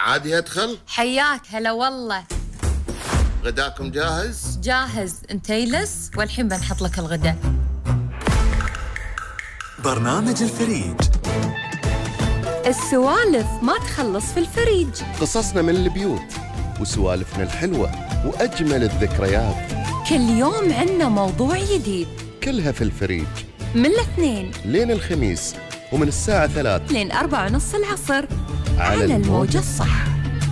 عادي ادخل؟ حياك هلا والله. غداكم جاهز؟ جاهز، انت يلس والحين بنحط لك الغداء. برنامج الفريج. السوالف ما تخلص في الفريج. قصصنا من البيوت وسوالفنا الحلوة وأجمل الذكريات. كل يوم عنا موضوع جديد. كلها في الفريج. من الاثنين لين الخميس ومن الساعة 3 لين 4:30 العصر على الموجة الصح.